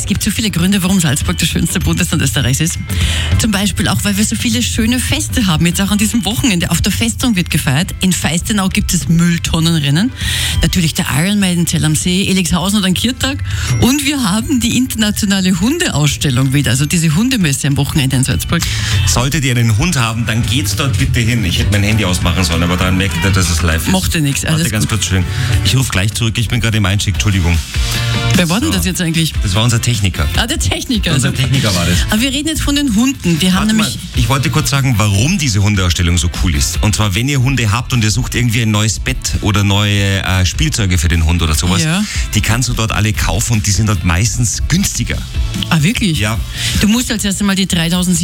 Es gibt so viele Gründe, warum Salzburg das schönste Bundesland Österreichs ist. Zum Beispiel auch, weil wir so viele schöne Feste haben. Jetzt auch an diesem Wochenende. Auf der Festung wird gefeiert. In Feistenau gibt es Mülltonnenrennen. Natürlich der Ironman in Zell am See, Elixhausen oder ein Kirtag. Und wir haben die internationale Hundeausstellung wieder. Also diese Hundemesse am Wochenende in Salzburg. Solltet ihr einen Hund haben, dann geht's dort bitte hin. Ich hätte mein Handy ausmachen sollen, aber daran merkt ihr, dass es live ist. Mochte nichts. Warte ganz kurz, schön. Ich rufe gleich zurück, ich bin gerade im Einstieg, Entschuldigung. Wer war denn das jetzt eigentlich? Das war unser Techniker. Ah, der Techniker. Unser Techniker war das. Aber wir reden jetzt von den Hunden. Die haben nämlich... Ich wollte kurz sagen, warum diese Hundeausstellung so cool ist. Und zwar, wenn ihr Hunde habt und ihr sucht irgendwie ein neues Bett oder neue Spielzeuge für den Hund oder sowas, Ja. die kannst du dort alle kaufen und die sind dort meistens günstiger. Ah, wirklich? Ja. Du musst als erstes mal die 3.700